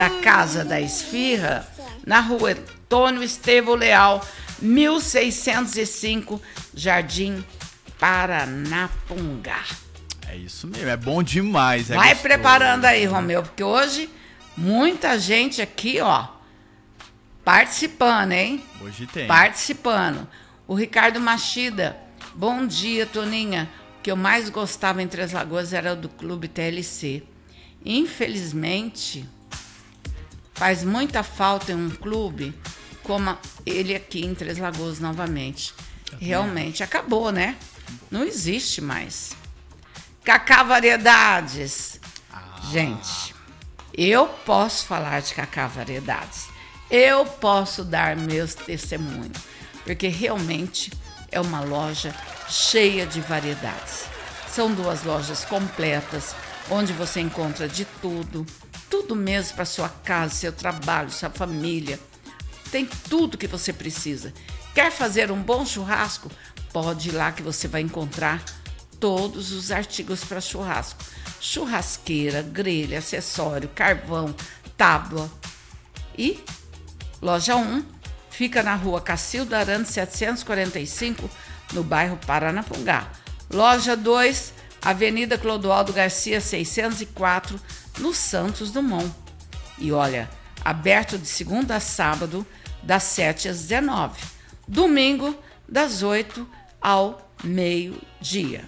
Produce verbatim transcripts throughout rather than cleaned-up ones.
da Casa da Esfirra, na rua Antônio Estevão Leal, mil seiscentos e cinco, Jardim Paranapungá. É isso mesmo, é bom demais. É Vai gostoso. preparando aí, Romeu, porque hoje muita gente aqui, ó, participando, hein? Hoje tem. Participando. O Ricardo Machida, bom dia, Toninha. O que eu mais gostava em Três Lagoas era do Clube T L C. Infelizmente, faz muita falta em um clube como ele aqui em Três Lagoas novamente. Realmente acabou, né? Não existe mais. Cacá Variedades. Ah. Gente, eu posso falar de Cacá Variedades. Eu posso dar meus testemunhos. Porque realmente é uma loja cheia de variedades. São duas lojas completas, onde você encontra de tudo. Tudo mesmo para sua casa, seu trabalho, sua família. Tem tudo que você precisa. Quer fazer um bom churrasco? Pode ir lá que você vai encontrar todos os artigos para churrasco. Churrasqueira, grelha, acessório, carvão, tábua. E loja um fica na rua Cacilda Arantes setecentos e quarenta e cinco, no bairro Paranapungá. Loja dois, Avenida Clodoaldo Garcia seiscentos e quatro, no Santos Dumont. E olha, aberto de segunda a sábado, das sete às dezenove. Domingo, das oito ao meio-dia.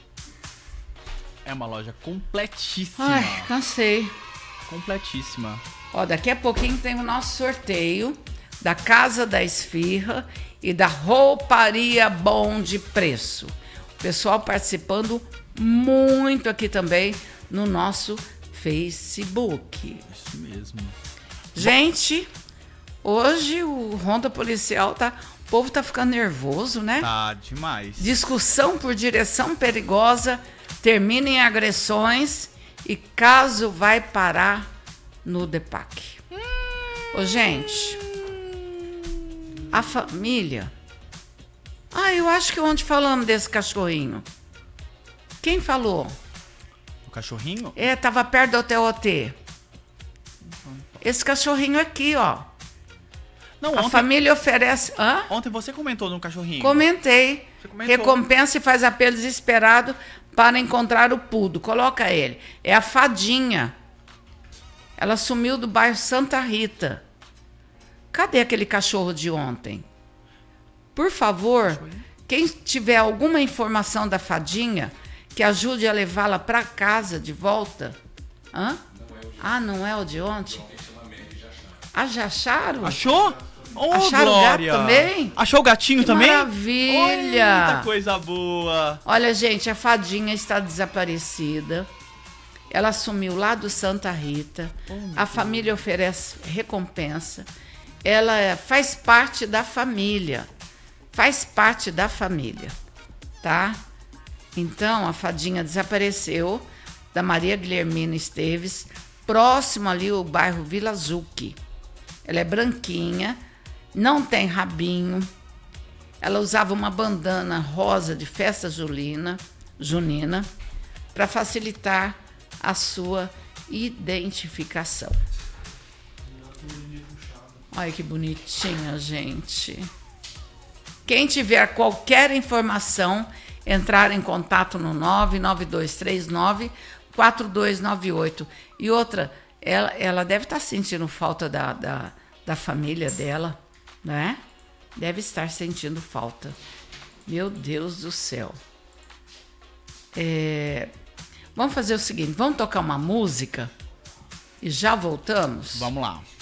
É uma loja completíssima. Ai, cansei. Completíssima. Ó, daqui a pouquinho tem o nosso sorteio da Casa da Esfirra e da Rouparia Bom de Preço. O pessoal participando muito aqui também no nosso Facebook. Isso mesmo. Gente, hoje o Ronda Policial tá... O povo tá ficando nervoso, né? Tá demais. Discussão por direção perigosa termina em agressões e caso vai parar no D E P A C. Ô, gente, a família... Ah, eu acho que ontem falamos desse cachorrinho. Quem falou? O cachorrinho? É, tava perto do Hotel O T. Esse cachorrinho aqui, ó. Não, A ontem, família oferece... Hã? ontem você comentou no cachorrinho. Comentei. Você comentou. Recompensa e faz apelo desesperado para encontrar o pudo. Coloca ele. É a Fadinha. Ela sumiu do bairro Santa Rita. Cadê aquele cachorro de ontem? Por favor, quem tiver alguma informação da Fadinha, que ajude a levá-la para casa de volta. Hã? Ah, não é o de ontem? Ah, já acharam? Achou? Oh, Acharam Glória. o gato também? Achou o gatinho Que também? maravilha! Muita coisa boa. Olha, gente, a Fadinha está desaparecida. Ela sumiu lá do Santa Rita. Oh, a família oferece recompensa. Ela faz parte da família. Faz parte da família, tá? Então, a Fadinha desapareceu da Maria Guilhermina Esteves, próximo ali o bairro Vila Zucchi. Ela é branquinha, não tem rabinho. Ela usava uma bandana rosa de festa julina, junina para facilitar a sua identificação. Olha que bonitinha, gente. Quem tiver qualquer informação, entrar em contato no nove nove dois três nove quatro dois nove oito. E outra, ela, ela deve estar sentindo falta da, da, da família dela, né? Deve estar sentindo falta. Meu Deus do céu. É, vamos fazer o seguinte, vamos tocar uma música e já voltamos? Vamos lá.